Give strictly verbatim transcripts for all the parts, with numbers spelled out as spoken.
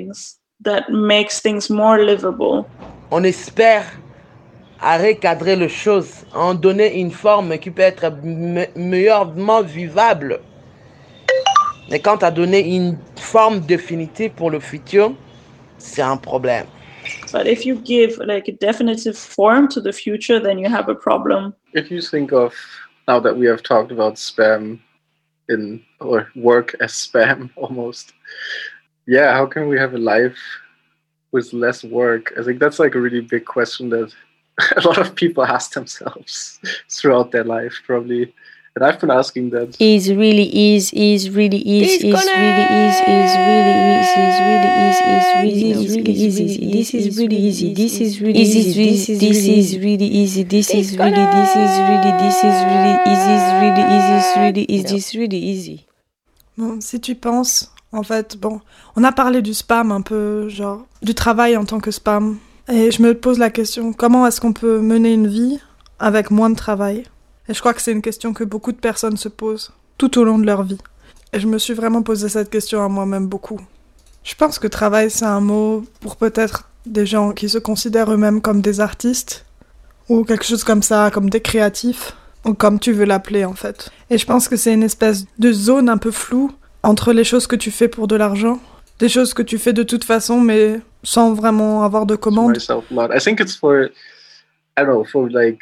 things that makes things more livable. On espère à recadrer les choses, à en donner une forme qui peut être me- meilleurement vivable. Mais quand tu as donné une forme définitive pour le futur, c'est un problème. But if you give like a definitive form to the future, then you have a problem. If you think of, now that we have talked about spam in, or work as spam almost, yeah, how can we have a life with less work? I think that's like a really big question that a lot of people ask themselves throughout their life, probably. And I've been asking that. Is really is is really is is really is is really is is really is is really is really easy. This is really easy. This is really easy. This is this is really easy. This is really this is really this is really easy. Is really easy. Is really is this really easy. Bon, si tu penses, en fait, bon, on a parlé du spam un peu, genre du travail en tant que spam, et je me pose la question, comment est-ce qu'on peut mener une vie avec moins de travail ? Et je crois que c'est une question que beaucoup de personnes se posent tout au long de leur vie. Et je me suis vraiment posé cette question à moi-même beaucoup. Je pense que travail, c'est un mot pour peut-être des gens qui se considèrent eux-mêmes comme des artistes, ou quelque chose comme ça, comme des créatifs, ou comme tu veux l'appeler en fait. Et je pense que c'est une espèce de zone un peu floue entre les choses que tu fais pour de l'argent, des choses que tu fais de toute façon, mais sans vraiment avoir de commande. Myself a lot. I think it's for, I don't know, for like,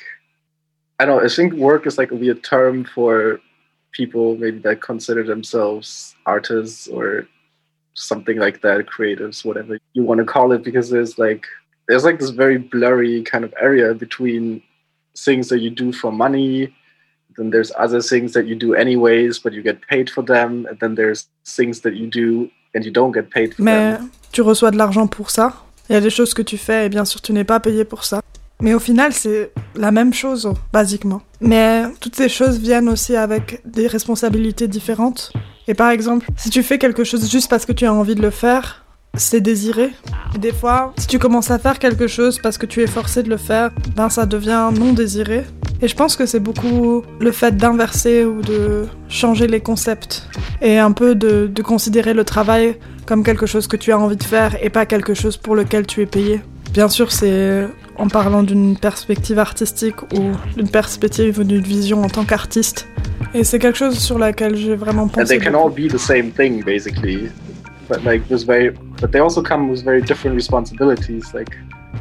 I don't know, I think work is like a weird term for people maybe that consider themselves artists or something like that, creatives, whatever you want to call it, because there's like, there's like this very blurry kind of area between things that you do for money, then there's other things that you do anyways, but you get paid for them, and then there's things that you do and you don't get paid for Mais them. Tu reçois de l'argent pour ça, il y a des choses que tu fais et bien sûr tu n'es pas payé pour ça. Mais au final, c'est la même chose, basiquement. Mais toutes ces choses viennent aussi avec des responsabilités différentes. Et par exemple, si tu fais quelque chose juste parce que tu as envie de le faire, c'est désiré. Et des fois, si tu commences à faire quelque chose parce que tu es forcé de le faire, ben ça devient non désiré. Et je pense que c'est beaucoup le fait d'inverser ou de changer les concepts. Et un peu de, de considérer le travail comme quelque chose que tu as envie de faire et pas quelque chose pour lequel tu es payé. Bien sûr, c'est en parlant d'une perspective artistique ou d'une perspective ou d'une vision en tant qu'artiste. Et c'est quelque chose sur laquelle j'ai vraiment pensé. And they can all be the same thing, basically. But like, there's very, but they also come with very different responsibilities. Like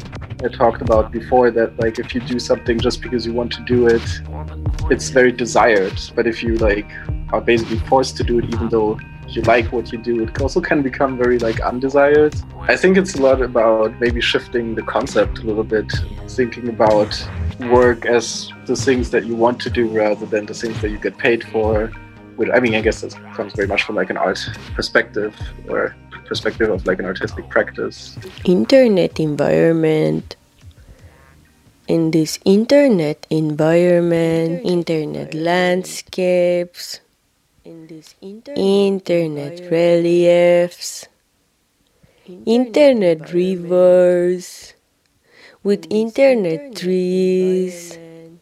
I talked about before, that like if you do something just because you want to do it, it's very desired. But if you like are basically forced to do it, even though you like what you do, it also can become very like undesired. I think it's a lot about maybe shifting the concept a little bit, thinking about work as the things that you want to do rather than the things that you get paid for. I mean, I guess that comes very much from like an art perspective or perspective of like an artistic practice. Internet environment. In this internet environment, internet landscapes, in this internet, internet reliefs, internet rivers, with internet trees,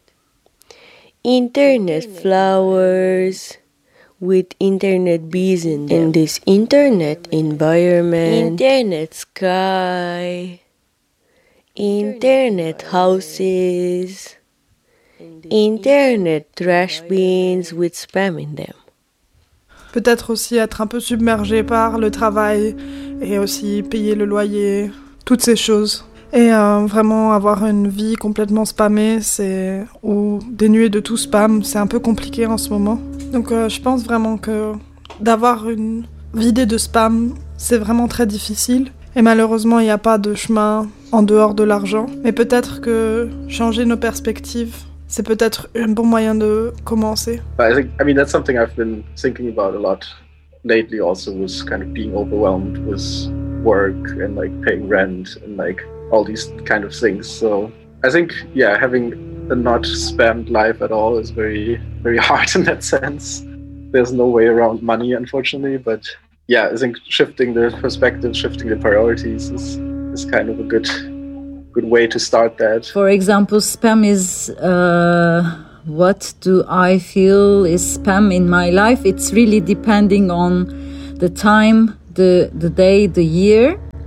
internet flowers, with internet bees in them. In this internet environment, internet sky, internet houses, internet trash bins with spam in them. Peut-être aussi être un peu submergé par le travail et aussi payer le loyer, toutes ces choses. Et euh, vraiment avoir une vie complètement spammée, c'est, ou dénuée de tout spam, c'est un peu compliqué en ce moment. Donc euh, je pense vraiment que d'avoir une vidée de spam, c'est vraiment très difficile. Et malheureusement, il n'y a pas de chemin en dehors de l'argent. Mais peut-être que changer nos perspectives, c'est peut-être un bon moyen de commencer. But I think, I mean, that's something I've been thinking about a lot lately also, was kind of being overwhelmed with work and like paying rent and like all these kind of things. So I think, yeah, having a not spammed life at all is very, very hard in that sense. There's no way around money, unfortunately, but yeah, I think shifting the perspective, shifting the priorities is, is kind of a good good way to start that. For example, spam is, uh, what do I feel is spam in my life? It's really depending on the time, the, the day, the year.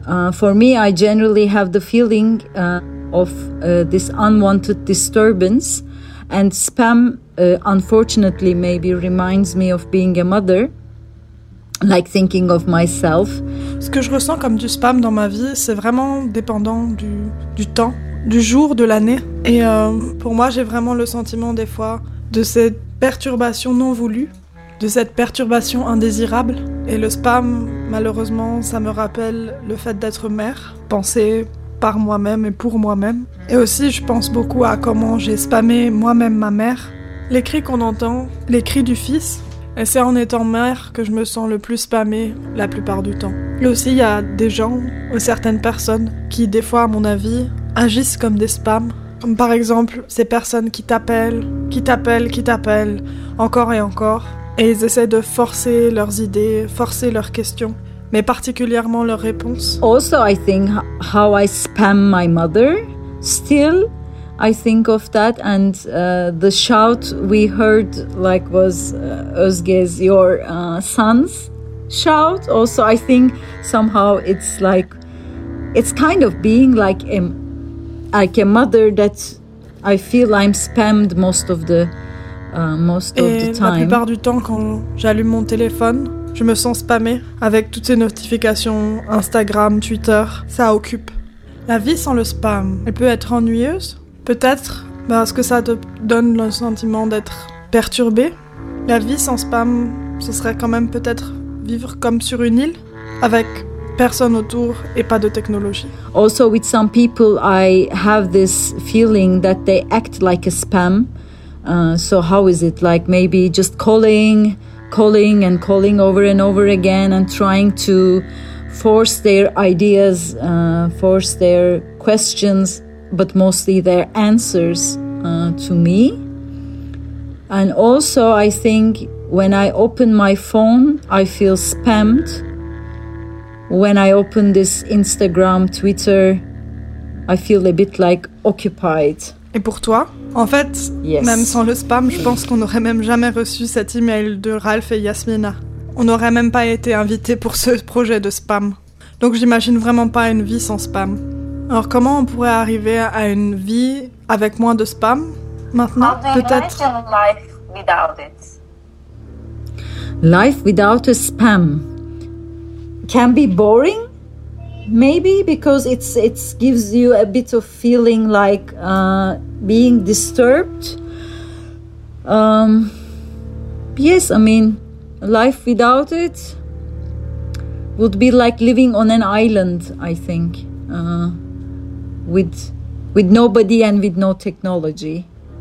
uh, for me, I generally have the feeling uh, of uh, this unwanted disturbance, and spam, uh, unfortunately, maybe reminds me of being a mother, like thinking of myself. Ce que je ressens comme du spam dans ma vie, c'est vraiment dépendant du, du temps, du jour, de l'année. Et euh, pour moi, j'ai vraiment le sentiment des fois de cette perturbation non voulue, de cette perturbation indésirable. Et le spam, malheureusement, ça me rappelle le fait d'être mère, penser par moi-même et pour moi-même. Et aussi, je pense beaucoup à comment j'ai spammé moi-même ma mère. Les cris qu'on entend, les cris du fils, et c'est en étant mère que je me sens le plus spammée la plupart du temps. Et aussi, il y a des gens, ou certaines personnes, qui des fois, à mon avis, agissent comme des spams. Comme par exemple, ces personnes qui t'appellent, qui t'appellent, qui t'appellent, encore et encore. Et ils essaient de forcer leurs idées, forcer leurs questions, mais particulièrement leurs réponses. Also, I think how I spam my mother, still, I think of that, and uh, the shout we heard like was uh, Özge's, your uh, son's shout. Also, I think somehow it's like, it's kind of being like a, like a mother that I feel I'm spammed most of the, uh, most of Et the time. La plupart du temps, quand j'allume mon téléphone, je me sens spammée avec toutes ces notifications, Instagram, Twitter, ça occupe. La vie sans le spam, elle peut être ennuyeuse. Peut-être parce que ça te donne le sentiment d'être perturbé. La vie sans spam, ce serait quand même peut-être vivre comme sur une île, avec personne autour et pas de technologie. Also with some people I have this feeling that they act like a spam. Uh, so how is it? Like maybe just calling, calling and calling over and over again and trying to force their ideas, uh, force their questions, but mostly their answers uh, to me. And also I think when I open my phone, I feel spammed. When I open this Instagram, Twitter, I feel a bit like occupied. Et pour toi? En fait, Yes. même sans le spam, je pense qu'on n'aurait même jamais reçu cet email de Ralph et Yasmina. On n'aurait même pas été invités pour ce projet de spam. Donc j'imagine vraiment pas une vie sans spam. Alors comment on pourrait arriver à une vie avec moins de spam maintenant? How do you Peut-être. imagine life without it? Life without a spam can be boring, maybe, because it's it gives you a bit of feeling like uh, being disturbed. Um, yes, I mean, life without it would be like living on an island, I think, uh, with with nobody and with no technology.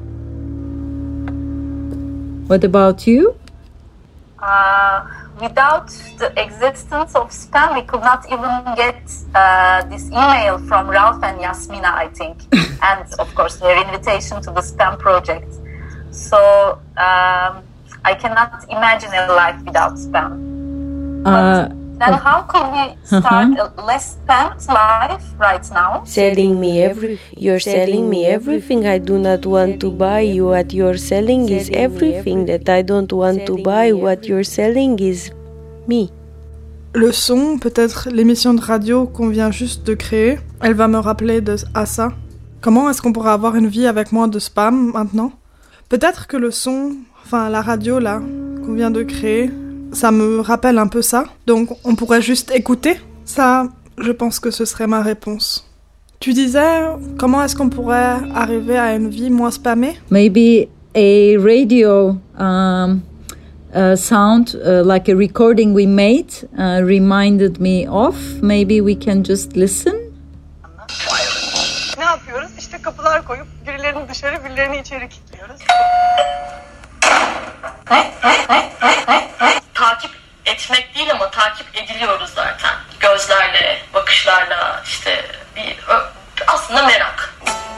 What about you? Uh, without the existence of spam, we could not even get uh, this email from Ralph and Yasmina, I think. And of course, their invitation to the spam project. So um, I cannot imagine a life without spam. Uh, Then how can we start a less spammed life right now? Selling me every, you're selling me everything I do not want to buy. What you're selling is everything that I don't want to buy. What you're selling is me. Le son, peut-être l'émission de radio qu'on vient juste de créer, elle va me rappeler de, à ça. Comment est-ce qu'on pourrait avoir une vie avec moins de spam maintenant? Peut-être que le son, enfin la radio là, qu'on vient de créer, ça me rappelle un peu ça. Donc on pourrait juste écouter. Ça, je pense que ce serait ma réponse. Tu disais, comment est-ce qu'on pourrait arriver à une vie moins spammée? Maybe a radio um, uh, sound, uh, like a recording we made, uh, reminded me of. Maybe we can just listen. Ne yapıyoruz? İşte kapılar koyup birilerini dışarı, birilerini içeri kilitliyoruz. Takip etmek değil ama takip ediliyoruz zaten. Gözlerle, bakışlarla, işte bir aslında merak.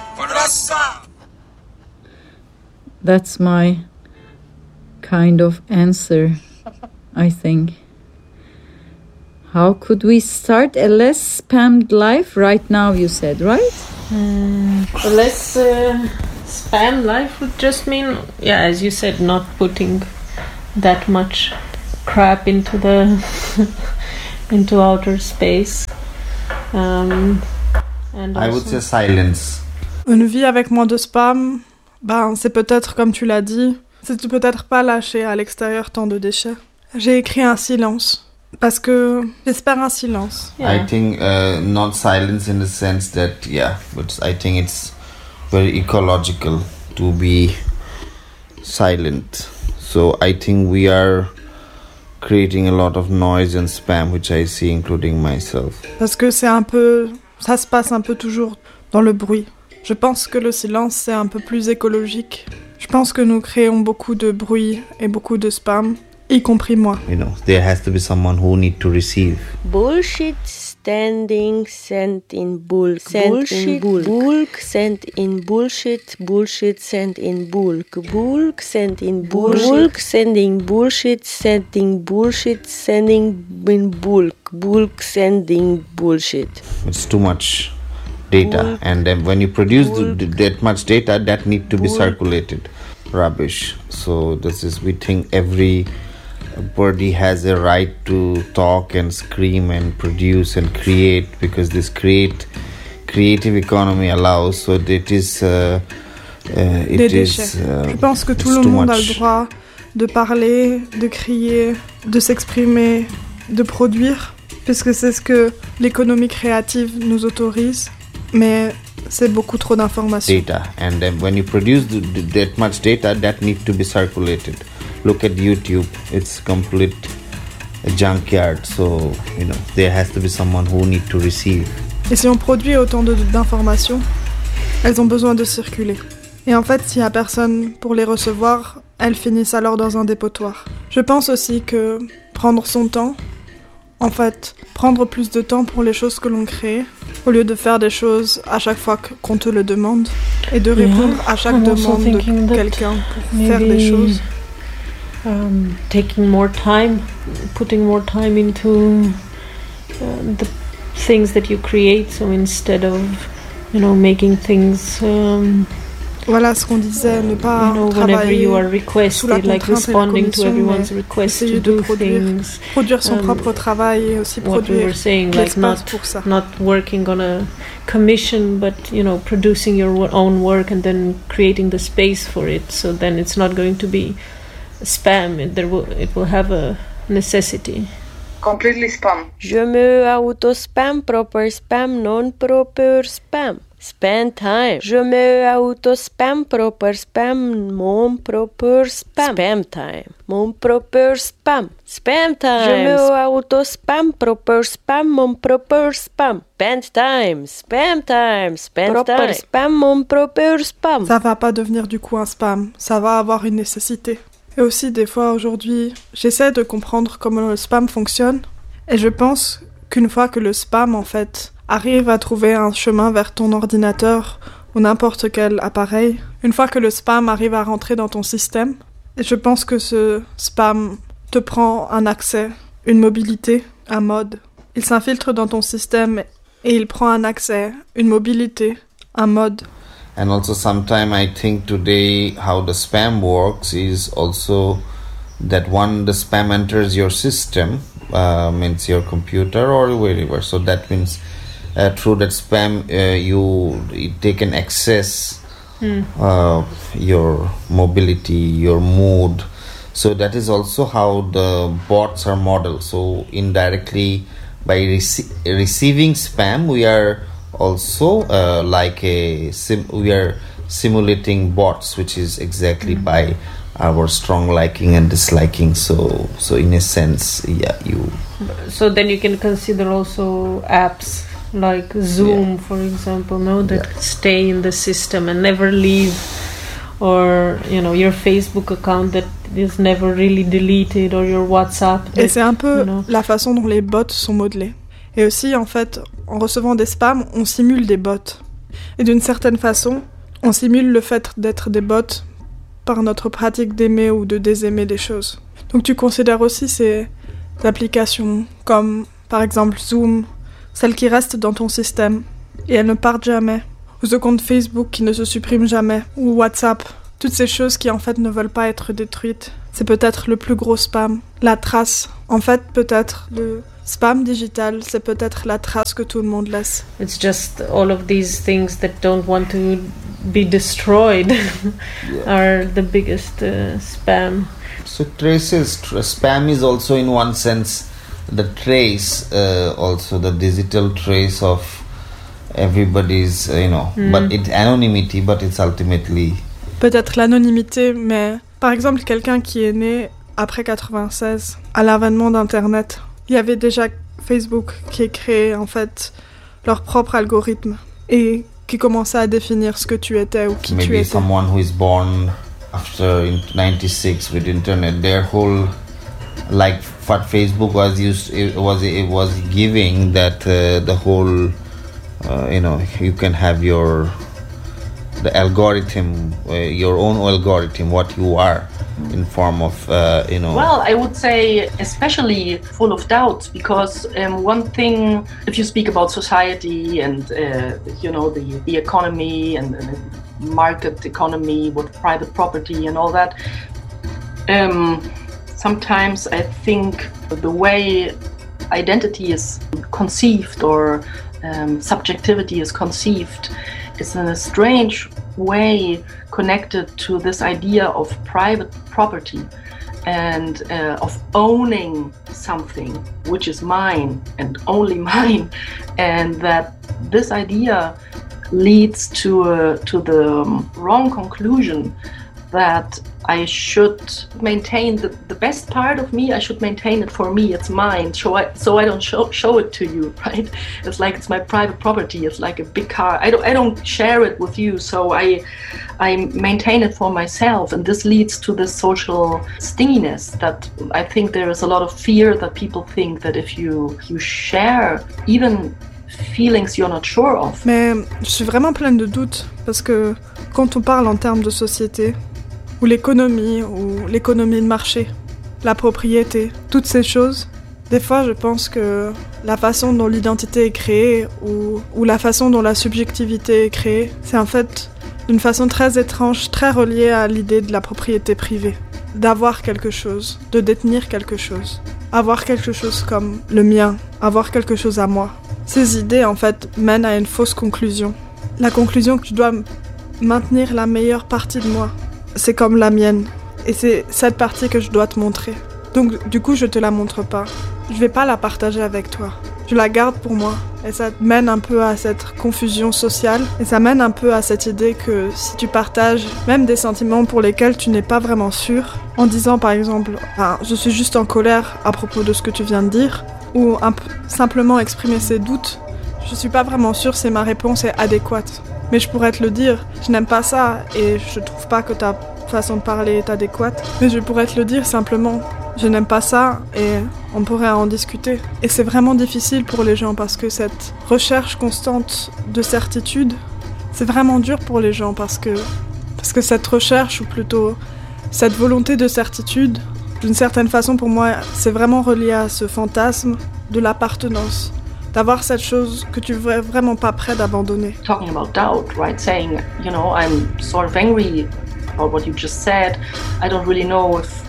That's my kind of answer, I think. How could we start a less spammed life right now, you said, right? Uh, a less uh, spam life would just mean, yeah, as you said, not putting that much crap into the into outer space. Um, and I would say silence. Une vie avec moins de spam, ben, c'est peut-être, comme tu l'as dit, c'est peut-être pas lâcher à l'extérieur tant de déchets. J'ai écrit un silence. Parce que j'espère un silence. Yeah. I think uh, not silence in the sense that, yeah, but I think it's very ecological to be silent. So I think we are creating a lot of noise and spam, which I see, including myself. Parce que c'est un peu, ça se passe un peu toujours dans le bruit. Je pense que le silence, c'est un peu plus écologique. Je pense que nous créons beaucoup de bruit et beaucoup de spam. Y compris moi. You know, there has to be someone who need to receive. Bullshit standing sent in bulk. Sent bullshit, in bulk. Bulk sent in bullshit. Bullshit sent in bulk. Bulk sent in bullshit. Bulk sending bullshit. Sending bullshit. Sending in bulk. Bulk sending bullshit. It's too much data, bulk. And then when you produce the, that much data, that need to be bulk. Circulated. Rubbish. So this is, we think every body has a right to talk and scream and produce and create, because this create creative economy allows. So it is uh, uh, it Des is uh, Je pense que tout le monde a le droit de parler, de crier, de s'exprimer, de produire, puisque c'est ce que l'économie créative nous autorise. Mais c'est beaucoup trop d'informations. Data, and then when you produce the, the, that much data, that needs to be circulated. Look at YouTube; it's complete a junkyard. So you know there has to be someone who need to receive. Et si on produit autant de, d'informations, elles ont besoin de circuler. Et en fait, s'il y a personne pour les recevoir, elles finissent alors dans un dépotoir. Je pense aussi que prendre son temps, en fait, prendre plus de temps pour les choses que l'on crée, au lieu de faire des choses à chaque fois qu'on te le demande, et de répondre yeah, à chaque I'm demande de quelqu'un pour faire des choses. Um, taking more time, putting more time into uh, the things that you create, so instead of, you know, making things... Um, Voilà ce qu'on disait, ne pas you know, travailler you are requested, sous la like responding to everyone's request to do produire, things. Produire son um, propre travail et aussi what produire we were saying, like not, pour ça. Not working on a commission, but you know, producing your own work and then creating the space for it. So then it's not going to be spam. It, there will, it will have a necessity. Completely spam. Je me auto-spam, proper spam, non-proper spam. Spend time. Je me auto-spam, proper spam, mon proper spam. Spam time. Mon proper spam. Spam time. Je me auto-spam, proper spam, mon proper spam. Spend time. Spam time. Spend proper time. Spam, mon proper spam. Ça va pas devenir du coup un spam. Ça va avoir une nécessité. Et aussi, des fois, aujourd'hui, j'essaie de comprendre comment le spam fonctionne. Et je pense qu'une fois que le spam, en fait, arrive à trouver un chemin vers ton ordinateur ou n'importe quel appareil, une fois que le spam arrive à rentrer dans ton système, et je pense que ce spam te prend un accès, une mobilité, un mode. Il s'infiltre dans ton système et il prend un accès, une mobilité, un mode. And also sometimes I think today how the spam works is also that when the spam enters your system, uh, means your computer or wherever, so that means uh, through that spam uh, you they can access mm. uh, your mobility, your mood. So that is also how the bots are modeled. So indirectly by rece- receiving spam we are also uh, like a sim- we are simulating bots, which is exactly mm. by our strong liking and disliking. So so in a sense, yeah, you so then you can consider also apps like Zoom, yeah. for example, no, that yeah. stay in the system and never leave, or you know, your Facebook account that is never really deleted, or your WhatsApp that, et c'est un peu you know. La façon dont les bots sont modelés. Et aussi, en fait, en recevant des spams, on simule des bots. Et d'une certaine façon, on simule le fait d'être des bots par notre pratique d'aimer ou de désaimer des choses. Donc tu considères aussi ces applications comme, par exemple, Zoom, celles qui restent dans ton système et elles ne partent jamais. Ou ce compte Facebook qui ne se supprime jamais. Ou WhatsApp. Toutes ces choses qui, en fait, ne veulent pas être détruites. C'est peut-être le plus gros spam. La trace. En fait, peut-être le spam digital, c'est peut-être la trace que tout le monde laisse. It's just all of these things that don't want to be destroyed Yeah. are the biggest uh, spam. So traces, tra- spam is also in one sense the trace, uh, also the digital trace of everybody's, uh, you know, Mm. but it's anonymity, but it's ultimately. Peut-être l'anonymité, mais par exemple, quelqu'un qui est né après quatre-vingt-seize, à l'avènement d'Internet, il y avait déjà Facebook qui a créé en fait leur propre algorithme et qui commençait à définir ce que tu étais ou qui tu Maybe étais. someone who is born after in ninety-six with internet, their whole, like what Facebook was used, it was it was giving that uh, the whole, uh, you know, you can have your the algorithm, uh, your own algorithm, what you are in form of, uh, you know. Well, I would say especially full of doubts, because um, one thing, if you speak about society and uh, you know the, the economy and, and the market economy with private property and all that, um, sometimes I think the way identity is conceived or um, subjectivity is conceived is in a strange way connected to this idea of private property and uh, of owning something which is mine and only mine, and that this idea leads to uh, to the um, wrong conclusion that I should maintain the, the best part of me, I should maintain it for me, it's mine, so I, so I don't show, show it to you, right? It's like it's my private property, it's like a big car. I don't, I don't share it with you, so I, I maintain it for myself, and this leads to this social stinginess that I think there is a lot of fear that people think that if you, you share even feelings you're not sure of. Mais je suis vraiment pleine de doutes parce que quand on parle en termes de société, ou l'économie, ou l'économie de marché, la propriété, toutes ces choses, des fois je pense que la façon dont l'identité est créée ou, ou la façon dont la subjectivité est créée, c'est en fait d'une façon très étrange, très reliée à l'idée de la propriété privée, d'avoir quelque chose, de détenir quelque chose, avoir quelque chose comme le mien, avoir quelque chose à moi. Ces idées en fait mènent à une fausse conclusion. La conclusion que je dois maintenir la meilleure partie de moi. C'est comme la mienne, et c'est cette partie que je dois te montrer. Donc du coup je te la montre pas, je vais pas la partager avec toi, je la garde pour moi, et ça mène un peu à cette confusion sociale, et ça mène un peu à cette idée que si tu partages même des sentiments pour lesquels tu n'es pas vraiment sûr, en disant par exemple ah, je suis juste en colère à propos de ce que tu viens de dire, ou un p- simplement exprimer ses doutes, je suis pas vraiment sûre si ma réponse est adéquate. Mais je pourrais te le dire, je n'aime pas ça et je trouve pas que ta façon de parler est adéquate. Mais je pourrais te le dire simplement, je n'aime pas ça et on pourrait en discuter. Et c'est vraiment difficile pour les gens parce que cette recherche constante de certitude, c'est vraiment dur pour les gens parce que, parce que cette recherche, ou plutôt cette volonté de certitude, d'une certaine façon pour moi, c'est vraiment relié à ce fantasme de l'appartenance. D'avoir cette chose que tu es vraiment pas prêt d'abandonner. Talking about doubt, right? Saying, you know, I'm sort of angry about what you just said. I don't really know if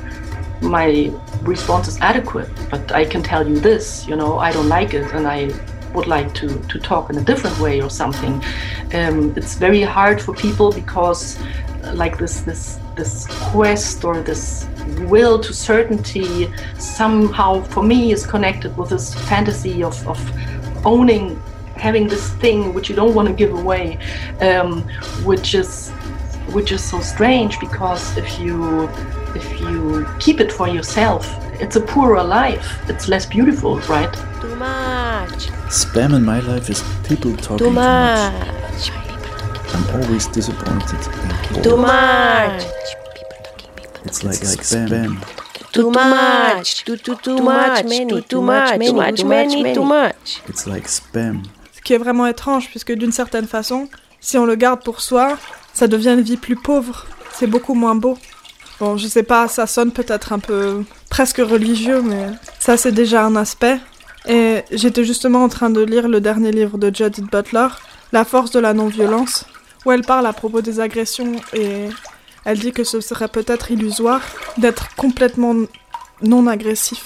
my response is adequate, but I can tell you this, you know, I don't like it and I would like to, to talk in a different way or something. Um, it's very hard for people because uh, like this, this, this quest or this will to certainty somehow for me is connected with this fantasy of, of owning, having this thing which you don't want to give away, um, which is which is so strange because if you if you keep it for yourself, it's a poorer life. It's less beautiful, right? Too much. Spam in my life is people talking Too too much. much. I'm always disappointed and bored. Too much. It's like, like spam. Too much. Too too too much. Many. Too much. Too much. Many. Too much. It's like spam. Ce qui est vraiment étrange, puisque d'une certaine façon, si on le garde pour soi, ça devient une vie plus pauvre. C'est beaucoup moins beau. Bon, je sais pas, ça sonne peut-être un peu presque religieux, mais ça c'est déjà un aspect. Et j'étais justement en train de lire le dernier livre de Judith Butler, La force de la non-violence, où elle parle à propos des agressions et elle dit que ce serait peut-être illusoire d'être complètement non agressif. Parce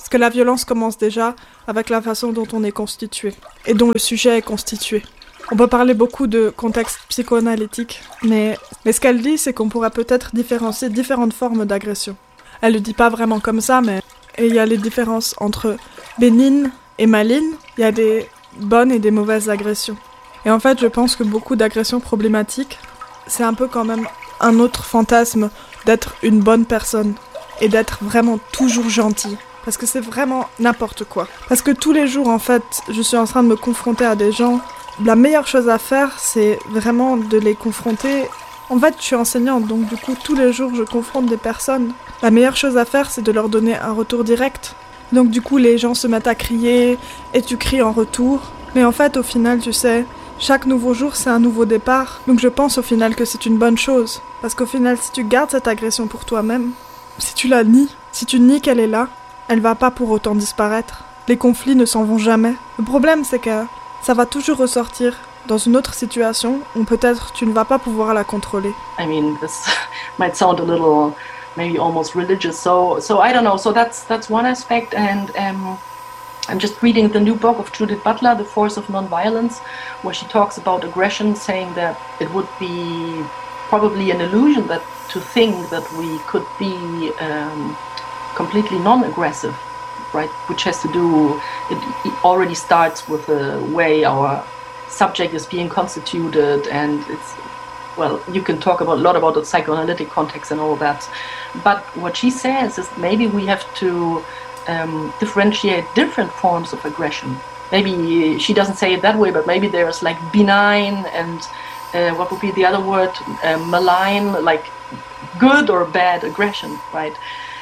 que la violence commence déjà avec la façon dont on est constitué, et dont le sujet est constitué. On peut parler beaucoup de contexte psychoanalytique, mais, mais ce qu'elle dit, c'est qu'on pourrait peut-être différencier différentes formes d'agression. Elle le dit pas vraiment comme ça, mais il y a les différences entre bénignes et malignes, il y a des bonnes et des mauvaises agressions. Et en fait, je pense que beaucoup d'agressions problématiques, c'est un peu quand même un autre fantasme d'être une bonne personne et d'être vraiment toujours gentil. Parce que c'est vraiment n'importe quoi. Parce que tous les jours, en fait, je suis en train de me confronter à des gens. La meilleure chose à faire, c'est vraiment de les confronter. En fait, je suis enseignante, donc du coup, tous les jours, je confronte des personnes. La meilleure chose à faire, c'est de leur donner un retour direct. Donc du coup, les gens se mettent à crier, et tu cries en retour. Mais en fait, au final, tu sais, chaque nouveau jour, c'est un nouveau départ. Donc je pense au final que c'est une bonne chose. Parce qu'au final, si tu gardes cette agression pour toi-même, si tu la nies, si tu nies qu'elle est là, elle va pas pour autant disparaître. Les conflits ne s'en vont jamais. Le problème, c'est que ça va toujours ressortir dans une autre situation où peut-être tu ne vas pas pouvoir la contrôler. I mean, this might sound a little, maybe almost religious. So, so I don't know. So that's that's one aspect. And um, I'm just reading the new book of Judith Butler, The Force of Nonviolence, where she talks about aggression, saying that it would be probably an illusion that to think that we could be um, completely non-aggressive, right? Which has to do, it, it already starts with the way our subject is being constituted, and it's, well, you can talk about a lot about the psychoanalytic context and all that. But what she says is maybe we have to um, differentiate different forms of aggression. Maybe she doesn't say it that way, but maybe there's like benign and uh, what would be the other word, uh, malign, like good or bad aggression, right?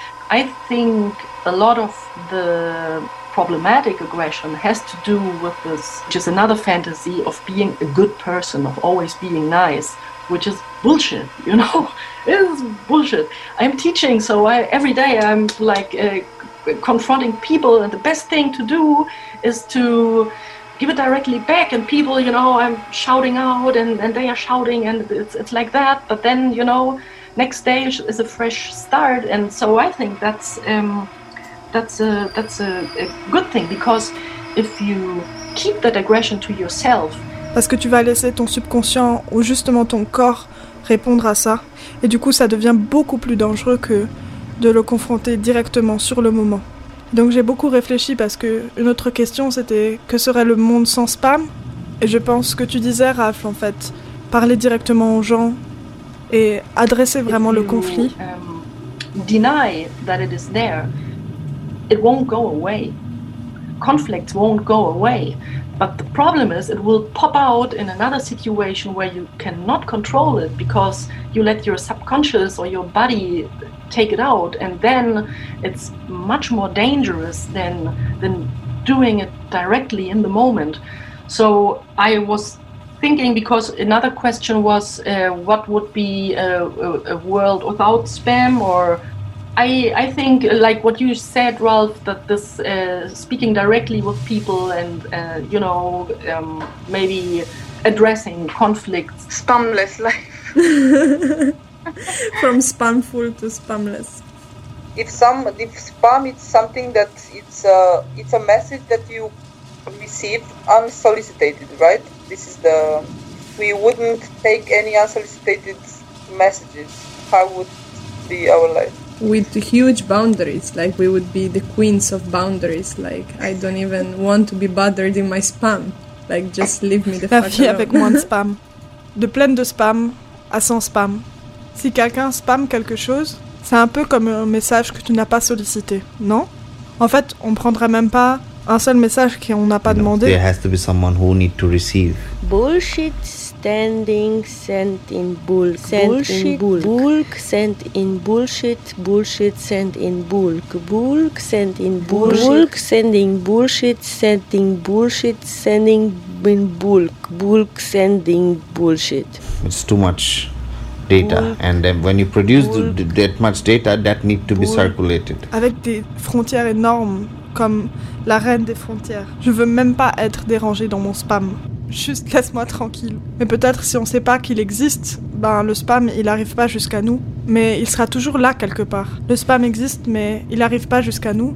I think a lot of the problematic aggression has to do with this, which is another fantasy of being a good person, of always being nice, which is bullshit, you know? It is bullshit. I'm teaching, so I, every day I'm like uh, confronting people, and the best thing to do is to give it directly back, and people, you know, I'm shouting out and, and they are shouting, and it's, it's like that, but then, you know, next day is a fresh start, and so I think that's um, that's a that's a, a good thing, because if you keep that aggression to yourself, parce que tu vas laisser ton subconscient ou justement ton corps répondre à ça, et du coup ça devient beaucoup plus dangereux que de le confronter directement sur le moment. Donc j'ai beaucoup réfléchi, parce que une autre question c'était que serait le monde sans spam, et je pense que tu disais, Raph, en fait, parler directement aux gens et adresser vraiment le conflit. Um, deny that it is there, it won't go away. Conflicts won't go away. But the problem is it will pop out in another situation where you cannot control it, because you let your subconscious or your body take it out, and then it's much more dangerous than than doing it directly in the moment. So I was thinking, because another question was uh, what would be a, a, a world without spam, or I, I think like what you said, Ralph, that this uh, speaking directly with people and uh, you know um, maybe addressing conflicts. Spamless life. From spamful to spamless. If some if spam it's something that it's a it's a message that you receive unsolicited, right? This is the we wouldn't take any unsolicited messages. How would be our life? With huge boundaries, like we would be the queens of boundaries. Like I don't even want to be bothered in my spam. Like just leave me the La fuck vie alone. avec moins de spam, de pleine de spam à sans spam. Si quelqu'un spam quelque chose, c'est un peu comme un message que tu n'as pas sollicité, non? En fait, on prendrait même pas un seul message qu'on n'a pas demandé. There has to be someone who need to receive. Bullshit standing sent in bulk. Sent bullshit in bulk. Bulk sent in bullshit. Bullshit sent in bulk. Bulk sent in bullshit. Bulk sending bullshit. Sending bullshit. Sending in bulk. Bulk sending bullshit. It's too much data, bulk. And then when you produce the, that much data, that need to be bulk. Circulated. Avec des frontières énormes, comme la reine des frontières. Je veux même pas être dérangée dans mon spam. Juste laisse-moi tranquille. Mais peut-être si on sait pas qu'il existe, ben le spam il arrive pas jusqu'à nous. Mais il sera toujours là quelque part. Le spam existe mais il arrive pas jusqu'à nous.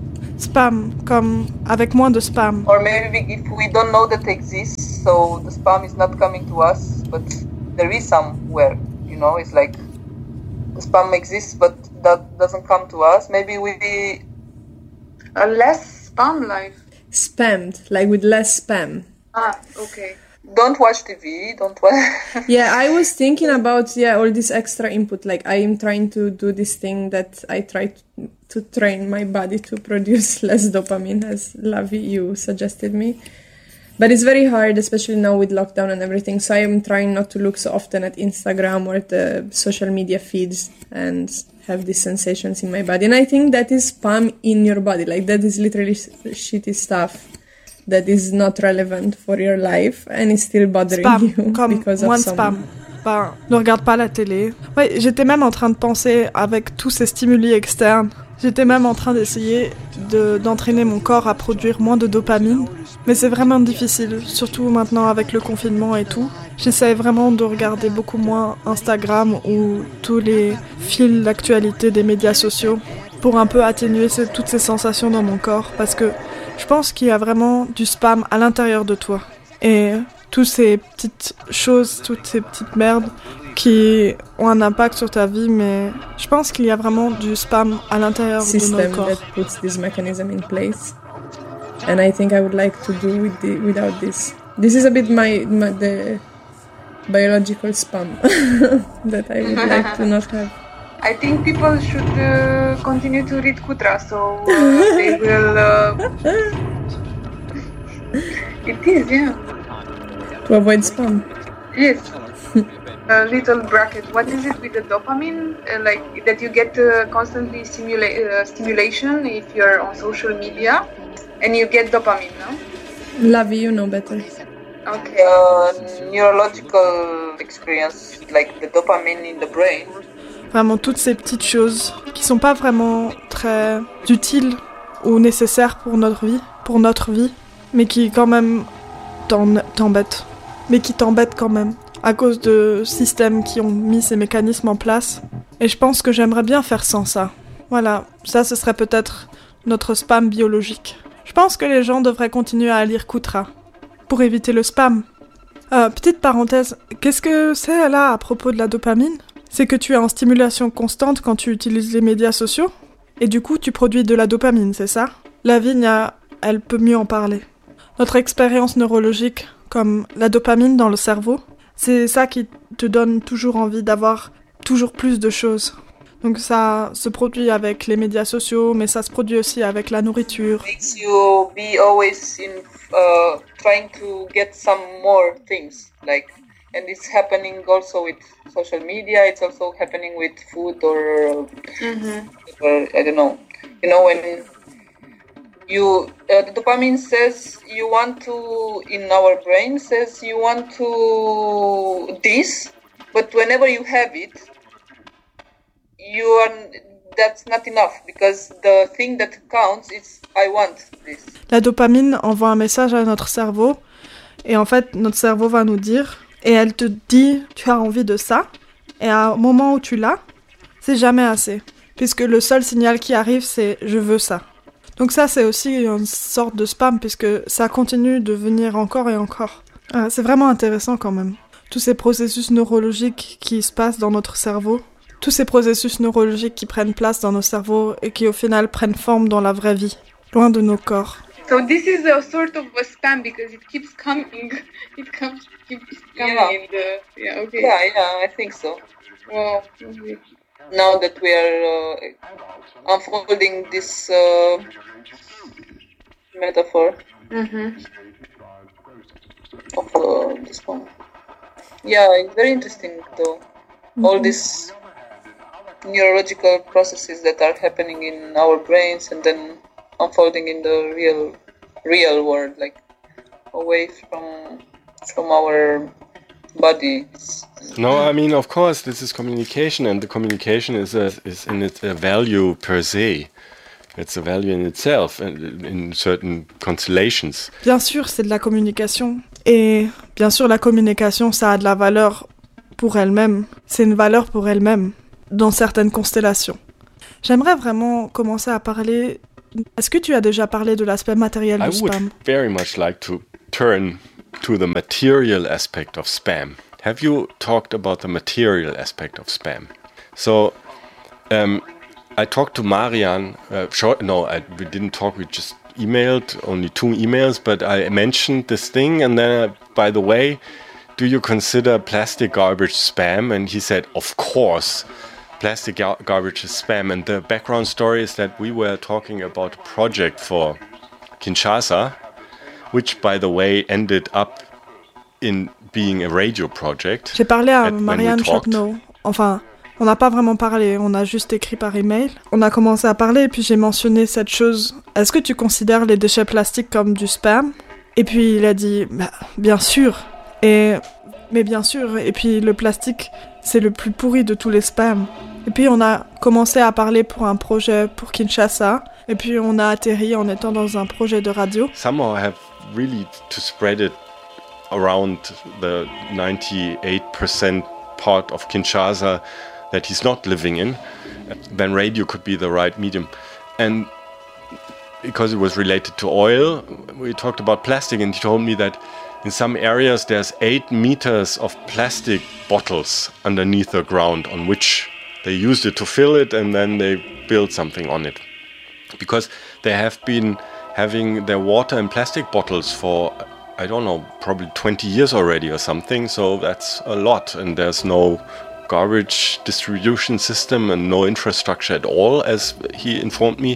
spam, comme avec moins de spam. Or maybe if we don't know that exists, so the spam is not coming to us, but there is somewhere, you know, it's like the spam exists, but that doesn't come to us. Maybe we a less spam life. Spammed, like with less spam. Ah, okay. Don't watch T V, don't watch... Yeah, I was thinking about, yeah, all this extra input. Like, I am trying to do this thing that I try to, to train my body to produce less dopamine, as Lavi, you suggested me. But it's very hard, especially now with lockdown and everything. So I am trying not to look so often at Instagram or at the social media feeds and have these sensations in my body. And I think that is spam in your body. Like, that is literally shitty stuff that is not relevant for your life and is still bothering spam, you comme because moins of de some... spam. Ben, ne regarde pas la télé. Ouais, j'étais même en train de penser, avec tous ces stimuli externes, j'étais même en train d'essayer de, d'entraîner mon corps à produire moins de dopamine. Mais c'est vraiment difficile, surtout maintenant avec le confinement et tout. J'essaie vraiment de regarder beaucoup moins Instagram ou tous les fils d'actualité des médias sociaux pour un peu atténuer ce, toutes ces sensations dans mon corps, parce que je pense qu'il y a vraiment du spam à l'intérieur de toi. Et toutes ces petites choses, toutes ces petites merdes qui ont un impact sur ta vie, mais je pense qu'il y a vraiment du spam à l'intérieur de notre corps. System that puts this mechanism in place. And I think I would like to do with the, without this. This is a bit my, my the biological spam that I would like to not have. I think people should uh, continue to read Kutra, so uh, they will... Uh... It is, yeah. To avoid spam. Yes. A little bracket. What is it with the dopamine? Uh, like that you get uh, constantly stimula- uh, stimulation if you're on social media, and you get dopamine, no? Lavi, you know better. Okay. Uh, neurological experience, like the dopamine in the brain. Vraiment toutes ces petites choses qui sont pas vraiment très utiles ou nécessaires pour notre vie, pour notre vie, mais qui quand même t'en- t'embêtent. Mais qui t'embêtent quand même, à cause de systèmes qui ont mis ces mécanismes en place. Et je pense que j'aimerais bien faire sans ça. Voilà, ça ce serait peut-être notre spam biologique. Je pense que les gens devraient continuer à lire Kutra, pour éviter le spam. Euh, petite parenthèse, qu'est-ce que c'est là à propos de la dopamine ? C'est que tu es en stimulation constante quand tu utilises les médias sociaux, et du coup tu produis de la dopamine, c'est ça ? Lavinia, elle peut mieux en parler. Notre expérience neurologique, comme la dopamine dans le cerveau, c'est ça qui te donne toujours envie d'avoir toujours plus de choses. Donc ça se produit avec les médias sociaux, mais ça se produit aussi avec la nourriture. Makes you be always in uh, trying to get some more things, like, and it's happening also with social media. It's also happening with food or, Mm-hmm. or I don't know. You know, when you uh, the dopamine says you want to, in our brain says you want to this, but whenever you have it, you are that's not enough, because the thing that counts is I want this. La dopamine envoie un message à notre cerveau, et en fait notre cerveau va nous dire, et elle te dit tu as envie de ça, et à un moment où tu l'as, c'est jamais assez, puisque le seul signal qui arrive c'est je veux ça. Donc ça c'est aussi une sorte de spam, puisque ça continue de venir encore et encore. Ah, c'est vraiment intéressant quand même. Tous ces processus neurologiques qui se passent dans notre cerveau, tous ces processus neurologiques qui prennent place dans nos cerveaux et qui au final prennent forme dans la vraie vie, loin de nos corps. So this is a sort of a spam because it keeps coming. It comes, keeps coming Yeah. in the. Yeah. Okay. Yeah, yeah, I think so. Wow. Okay. Now that we are uh, unfolding this uh, metaphor Mm-hmm. of uh, this one. Yeah, it's very interesting though. All these neurological processes that are happening in our brains and then unfolding in the real real world, like away from from our bodies. No, I mean, of course, this is communication, and the communication is a, is in it a value per se. It's a value in itself, and in certain constellations. Bien sûr, c'est de la communication. Et bien sûr, la communication, ça a de la valeur pour elle-même. C'est une valeur pour elle-même, dans certaines constellations. J'aimerais vraiment commencer à parler Est-ce que tu as déjà parlé de l'aspect matériel I du would spam? very much like to turn to the material aspect of spam. Have you talked about the material aspect of spam? So, um, I talked to Marian. Uh, short, no, I, we didn't talk. We just emailed, only two emails. But I mentioned this thing, and then, uh, by the way, do you consider plastic garbage spam? And he said, of course, plastic gar- garbage is spam. And the background story is that we were talking about a project for Kinshasa, which, by the way, ended up in being a radio project. J'ai parlé à at- when we Marianne talked. Chapneau. Enfin, on n'a pas vraiment parlé, on a juste écrit par email. On a commencé à parler et puis j'ai mentionné cette chose. Est-ce que tu considères les déchets plastiques comme du spam? Et puis il a dit, bah, bien sûr. Et, mais bien sûr. Et puis le plastique, c'est le plus pourri de tous les spams. Et puis on a commencé à parler pour un projet pour Kinshasa. Et puis on a atterri en étant dans un projet de radio. Somehow have really to spread it around the ninety-eight percent part of Kinshasa that he's not living in, then radio could be the right medium. And because it was related to oil, we talked about plastic, and he told me that in some areas there's eight meters of plastic bottles underneath the ground on which they used it to fill it and then they built something on it. Because they have been having their water in plastic bottles for, I don't know, probably twenty years already or something, so that's a lot, and there's no garbage distribution system and no infrastructure at all, as he informed me.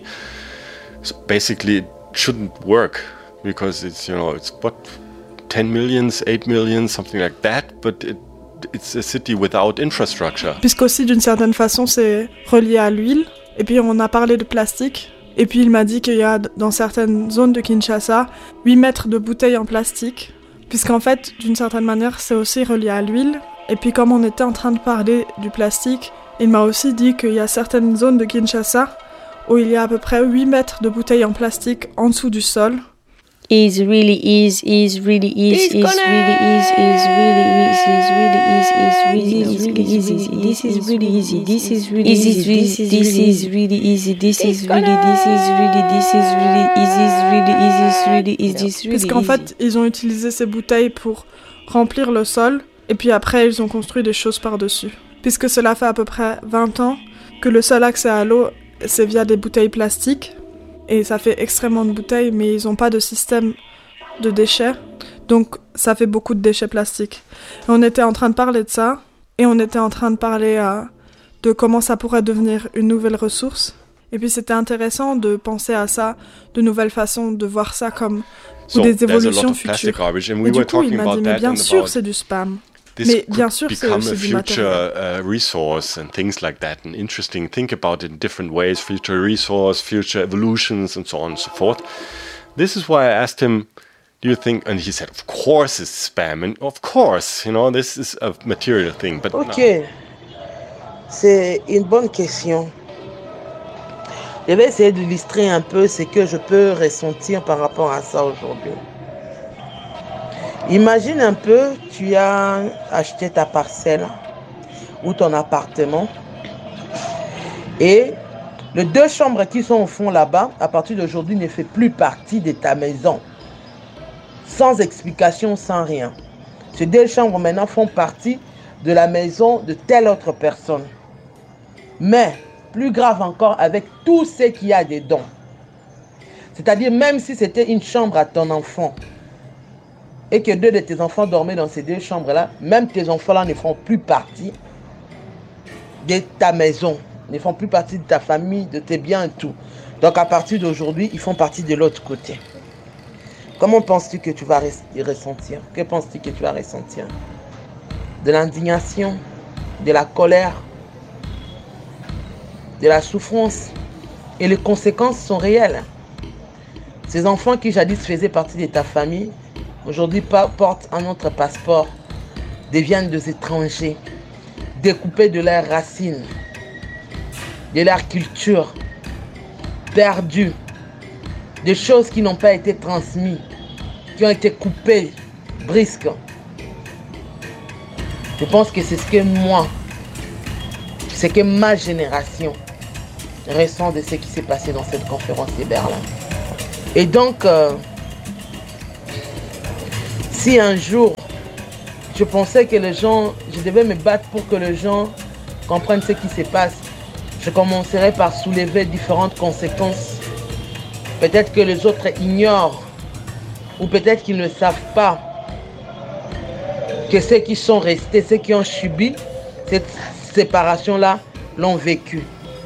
So basically it shouldn't work because it's, you know, it's what, ten millions, eight millions, something like that, but it, it's a city without infrastructure. Puisqu'aussi d'une certaine façon c'est relié à l'huile. Et puis on a parlé de plastique. Et puis il m'a dit qu'il y a dans certaines zones de Kinshasa huit mètres de bouteilles en plastique. Puisqu'en fait, d'une certaine manière, c'est aussi relié à l'huile. Et puis comme on était en train de parler du plastique, il m'a aussi dit qu'il y a certaines zones de Kinshasa où il y a à peu près huit mètres de bouteilles en plastique en dessous du sol. Is really is is really is is really is is really is is really is is really easy. This is really easy. This is really easy. This is really easy. This is really this is really this is really easy. Really easy. Really easy. Puisqu'en fait, ils ont utilisé ces bouteilles pour remplir le sol et puis après ils ont construit des choses par-dessus. Puisque cela fait à peu près vingt ans que le seul accès à l'eau c'est via des bouteilles plastiques. Et ça fait extrêmement de bouteilles, mais ils n'ont pas de système de déchets. Donc ça fait beaucoup de déchets plastiques. Et on était en train de parler de ça, et on était en train de parler euh, de comment ça pourrait devenir une nouvelle ressource. Et puis c'était intéressant de penser à ça, de nouvelles façons de voir ça comme So, des there's a lot évolutions of plastic futures. garbage, and we Et du were coup, il talking m'a about dit, mais that bien and sûr about c'est du spam. this Mais could bien sûr c'est become aussi a du future matériel. uh, resource and things like that, and interesting. Think about it in different ways: future resource, future evolutions, and so on and so forth. This is why I asked him, "Do you think?" And he said, "Of course, it's spam, and of course, you know, this is a material thing." But Ok, no. c'est une bonne question. Je vais essayer d'illustrer un peu ce que je peux ressentir par rapport à ça aujourd'hui. Imagine un peu, tu as acheté ta parcelle ou ton appartement et les deux chambres qui sont au fond là-bas, à partir d'aujourd'hui, ne fait plus partie de ta maison. Sans explication, sans rien. Ces deux chambres maintenant font partie de la maison de telle autre personne. Mais, plus grave encore, avec tout ce qu'il y a dedans. C'est-à-dire, même si c'était une chambre à ton enfant, et que deux de tes enfants dormaient dans ces deux chambres-là, même tes enfants-là ne font plus partie de ta maison, ne font plus partie de ta famille, de tes biens et tout. Donc à partir d'aujourd'hui, ils font partie de l'autre côté. Comment penses-tu que tu vas ressentir? Que penses-tu que tu vas ressentir? De l'indignation, de la colère, de la souffrance. Et les conséquences sont réelles. Ces enfants qui jadis faisaient partie de ta famille, aujourd'hui portent un autre passeport, deviennent des étrangers, découpés de leurs racines, de leur culture, perdus, des choses qui n'ont pas été transmises, qui ont été coupées, brisques. Je pense que c'est ce que moi, c'est que ma génération récents de ce qui s'est passé dans cette conférence de Berlin. Et donc, euh, si un jour, je pensais que les gens, je devais me battre pour que les gens comprennent ce qui se passe, je commencerai par soulever différentes conséquences. Peut-être que les autres ignorent, ou peut-être qu'ils ne savent pas que ceux qui sont restés, ceux qui ont subi cette séparation-là, l'ont vécu.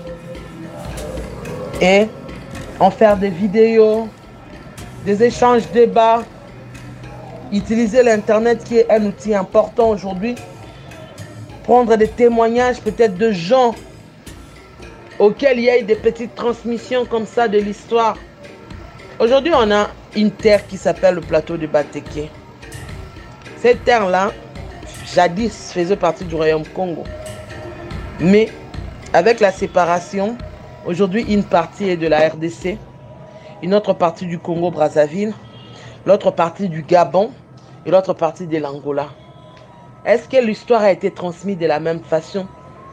Et en faire des vidéos, des échanges, débats, utiliser l'Internet qui est un outil important aujourd'hui, prendre des témoignages peut-être de gens auxquels il y a eu des petites transmissions comme ça de l'histoire. Aujourd'hui, on a une terre qui s'appelle le plateau de Bateke. Cette terre-là, jadis, faisait partie du royaume Congo. Mais avec la séparation, aujourd'hui, une partie est de la R D C, une autre partie du Congo-Brazzaville, l'autre partie du Gabon et l'autre partie de l'Angola. Est-ce que l'histoire a été transmise de la même façon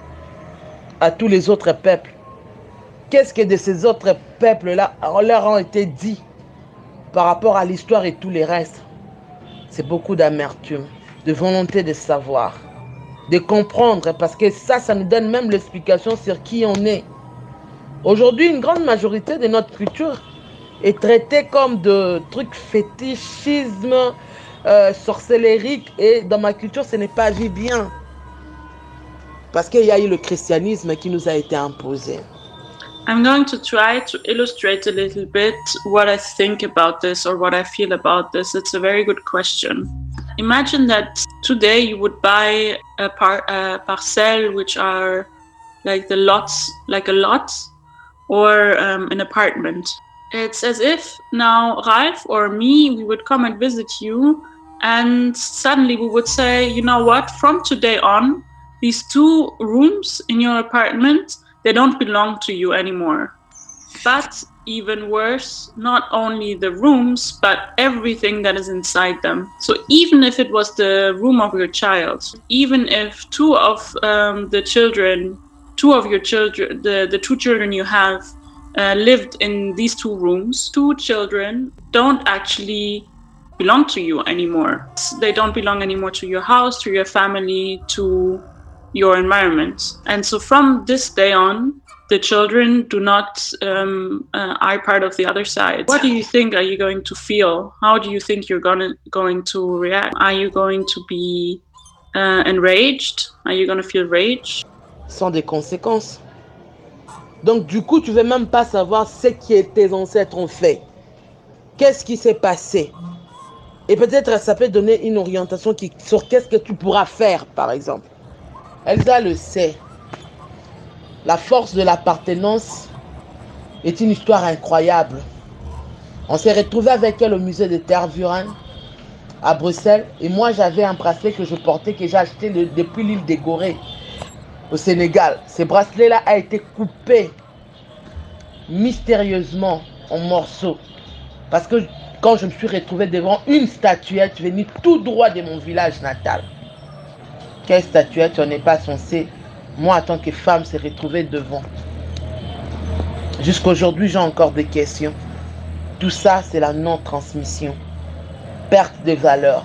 à tous les autres peuples? Qu'est-ce que de ces autres peuples-là leur ont été dit par rapport à l'histoire et tous les restes? C'est beaucoup d'amertume, de volonté de savoir, de comprendre, parce que ça, ça nous donne même l'explication sur qui on est. Aujourd'hui, une grande majorité de notre culture est traitée comme de trucs fétichisme, euh, sorcellerique, et dans ma culture, ce n'est pas vu bien. Parce qu'il y a eu le christianisme qui nous a été imposé. I'm going to try to illustrate a little bit what I think about this or what I feel about this. It's a very good question. Imagine that today you would buy a, par a parcel which are like the lots, like a lot, or um, an apartment. It's as if now Ralph or me, we would come and visit you, and suddenly we would say, you know what, from today on, these two rooms in your apartment, they don't belong to you anymore. But even worse, not only the rooms, but everything that is inside them. So even if it was the room of your child, even if two of um, the children, two of your children, the, the two children you have uh, lived in these two rooms, two children don't actually belong to you anymore. They don't belong anymore to your house, to your family, to your environment. And so from this day on, the children do not um, uh, are part of the other side. What do you think are you going to feel? How do you think you're gonna, going to react? Are you going to be uh, enraged? Are you going to feel rage? Sans des conséquences. Donc du coup, tu ne veux même pas savoir ce que tes ancêtres ont fait. Qu'est-ce qui s'est passé? Et peut-être ça peut donner une orientation qui, sur qu'est-ce que tu pourras faire, par exemple. Elsa le sait. La force de l'appartenance est une histoire incroyable. On s'est retrouvé avec elle au musée de Tervuren à Bruxelles. Et moi, j'avais un bracelet que je portais, que j'ai acheté le, depuis l'île des Gorées, au Sénégal. Ce bracelet-là a été coupé mystérieusement en morceaux. Parce que quand je me suis retrouvé devant une statuette venue tout droit de mon village natal. Quelle statuette on n'est pas censé, moi en tant que femme, se retrouver devant? Jusqu'aujourd'hui, j'ai encore des questions. Tout ça, c'est la non-transmission. Perte de valeur.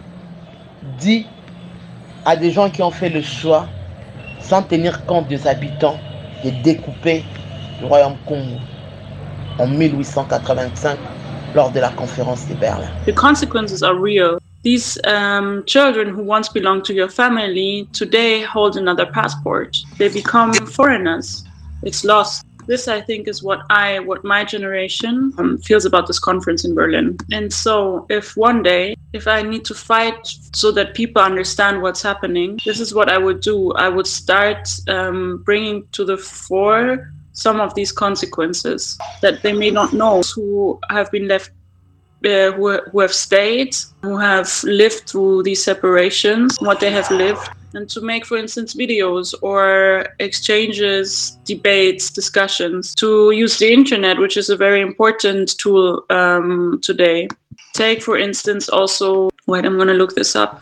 Dit à des gens qui ont fait le choix, sans tenir compte des habitants, de découper le royaume Congo en mille huit cent quatre-vingt-cinq lors de la conférence de Berlin. The consequences are real. These um, children who once belonged to your family today hold another passport. They become foreigners. It's lost. This, I think, is what I, what my generation um, feels about this conference in Berlin. And so if one day, if I need to fight so that people understand what's happening, this is what I would do. I would start um, bringing to the fore some of these consequences that they may not know, who have been left Uh, who, who have stayed, who have lived through these separations, what they have lived, and to make, for instance, videos or exchanges, debates, discussions, to use the internet, which is a very important tool um, today. Take, for instance, also, wait, I'm going to look this up.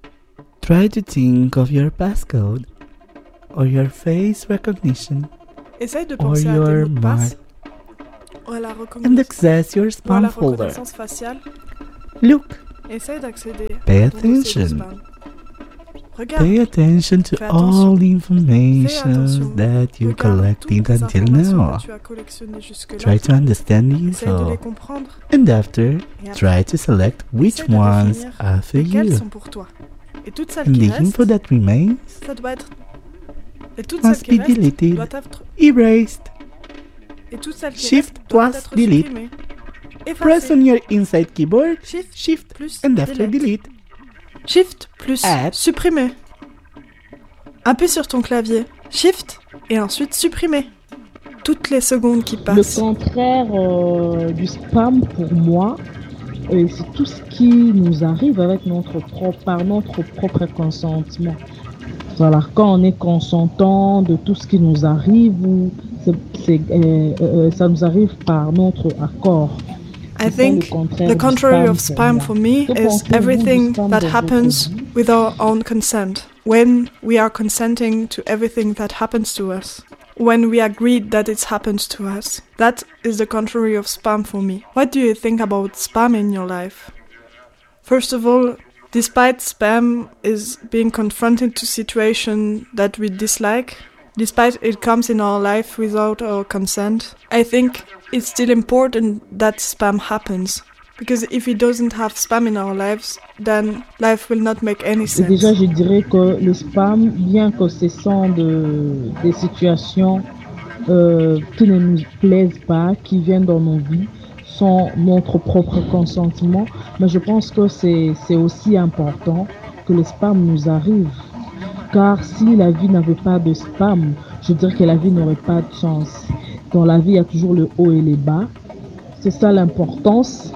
Try to think of your passcode or your face recognition Essaye de or penser à tes your mots de passe, mark ou à la and reconnaissance, access your ou à spam la folder. reconnaissance faciale. Look, Essaye d'accéder pay à ton dossier de attention. spam. Regarde. Pay attention to Fais attention. all the Fais information attention. that you Regarde collected toutes les until informations now. que tu as collectionnées jusque-là. Try to understand these Essaye de les all. comprendre. And after, Et après, try to select which essaye de ones définir are for lesquelles you. sont pour toi. Et toutes celles And qui the info restent, that remains ça doit être... Et toutes celles must qui be restent deleted, doivent être... erased. Et toutes celles qui Shift restent doivent plus être delete. supprimées. Press Effacées. on your inside keyboard, Shift, Shift, plus and after delete. delete. Shift plus Add. supprimer. Appuie sur ton clavier. Shift et ensuite supprimer. Toutes les secondes qui Le passent. contraire euh, du spam pour moi, euh, c'est tout ce qui nous arrive avec notre propre, par notre propre consentement. Voilà, quand on est consentant de tout ce qui nous arrive, ou c'est, c'est, euh, euh, ça nous arrive par notre accord. I think the contrary of spam for me is everything that happens with our own consent. When we are consenting to everything that happens to us. When we agreed that it happens to us. That is the contrary of spam for me. What do you think about spam in your life? First of all, despite spam is being confronted to situations that we dislike, despite it comes in our life without our consent, I think it's still important that spam happens. Because if it doesn't have spam in our lives, then life will not make any Et sense. déjà, je dirais que le spam, bien que ce sont de, des situations euh, qui ne nous plaisent pas, qui viennent dans nos vies, sans notre propre consentement, mais je pense que c'est, c'est aussi important que le spam nous arrive. Car si la vie n'avait pas de spam, je dirais que la vie n'aurait pas de sens. Dans la vie, il y a toujours le haut et les bas. C'est ça l'importance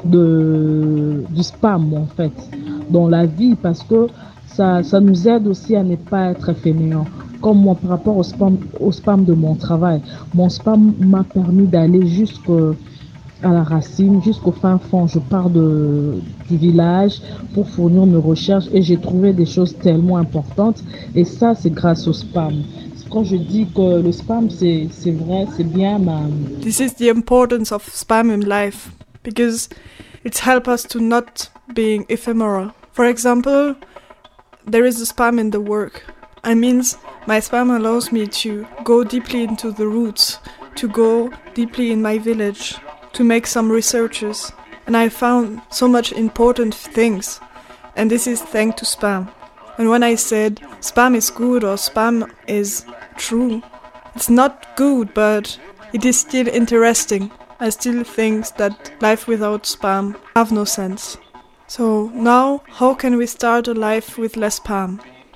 de, du spam, en fait, dans la vie, parce que ça, ça nous aide aussi à ne pas être fainéants. Comme moi, par rapport au spam, au spam de mon travail, mon spam m'a permis d'aller jusqu'à la racine, jusqu'au fin fond. Je pars de, du village pour fournir mes recherches et j'ai trouvé des choses tellement importantes. Et ça, c'est grâce au spam. Quand je dis que le spam, c'est, c'est vrai, c'est bien, mais... This is the importance of spam in life, because it helps us to not being ephemeral. For example, there is a spam in the work. I mean, my spam allows me to go deeply into the roots, to go deeply in my village, to make some researches. And I found so much important things, and this is thanks to spam. And when I said spam is good or spam is true, it's not good, but it is still interesting. I still think that life without spam have no sense. So now, how can we start a life with less spam?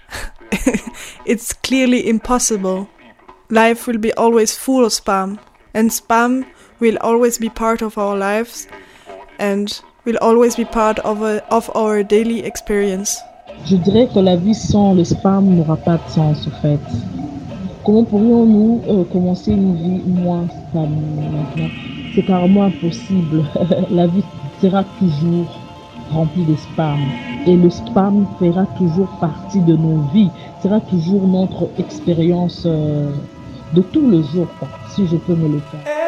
It's clearly impossible. Life will be always full of spam, and spam will always be part of our lives and will always be part of, a, of our daily experience. Je dirais que la vie sans le spam n'aura pas de sens, en fait. Comment pourrions-nous euh, commencer une vie moins spam maintenant? C'est carrément impossible. La vie sera toujours remplie de spam. Et le spam fera toujours partie de nos vies. Sera toujours notre expérience euh, de tous les jours, quoi, si je peux me le faire.